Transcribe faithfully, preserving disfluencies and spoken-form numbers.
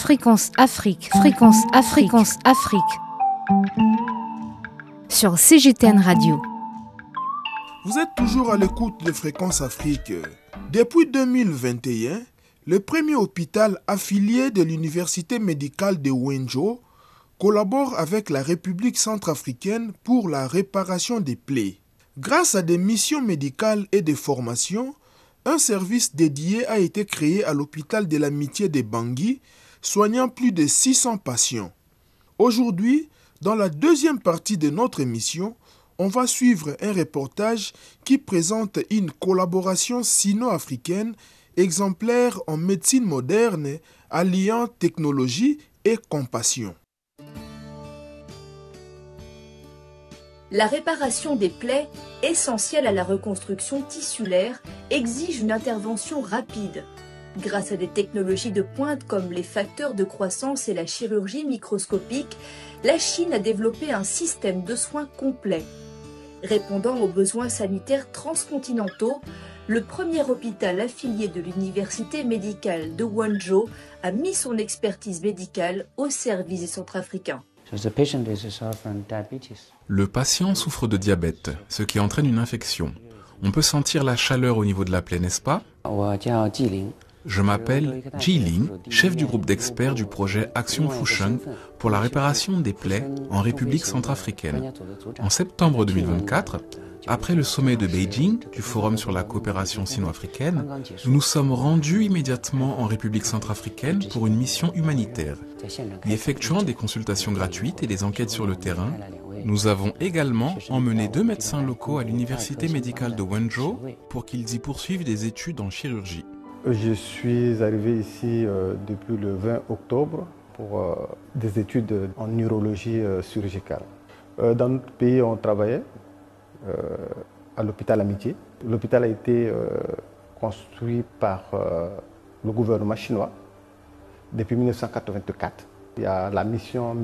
Fréquence Afrique, Fréquence Afrique, Fréquence Afrique. Sur C G T N Radio. Vous êtes toujours à l'écoute de Fréquence Afrique. Depuis deux mille vingt et un, le premier hôpital affilié de l'Université médicale de Wenjo collabore avec la République centrafricaine pour la réparation des plaies. Grâce à des missions médicales et des formations, un service dédié a été créé à l'hôpital de l'Amitié de Bangui, soignant plus de six cents patients. Aujourd'hui, dans la deuxième partie de notre émission, on va suivre un reportage qui présente une collaboration sino-africaine exemplaire en médecine moderne, alliant technologie et compassion. La réparation des plaies, essentielle à la reconstruction tissulaire, exige une intervention rapide. Grâce à des technologies de pointe comme les facteurs de croissance et la chirurgie microscopique, la Chine a développé un système de soins complet. Répondant aux besoins sanitaires transcontinentaux, le premier hôpital affilié de l'Université médicale de Wenjo a mis son expertise médicale au service des Centrafricains. Le patient souffre de diabète, ce qui entraîne une infection. On peut sentir la chaleur au niveau de la plaie, n'est-ce pas? Je m'appelle Ji Ling, chef du groupe d'experts du projet Action Fusheng pour la réparation des plaies en République centrafricaine. En septembre deux mille vingt-quatre, après le sommet de Beijing du Forum sur la coopération sino-africaine, nous nous sommes rendus immédiatement en République centrafricaine pour une mission humanitaire. Y effectuant des consultations gratuites et des enquêtes sur le terrain, nous avons également emmené deux médecins locaux à l'Université médicale de Wenjo pour qu'ils y poursuivent des études en chirurgie. Je suis arrivé ici euh, depuis le vingt octobre pour euh, des études en neurologie euh, chirurgicale. Euh, dans notre pays, on travaillait euh, à l'hôpital Amitié. L'hôpital a été euh, construit par euh, le gouvernement chinois depuis mille neuf cent quatre-vingt-quatre. Il y a la mission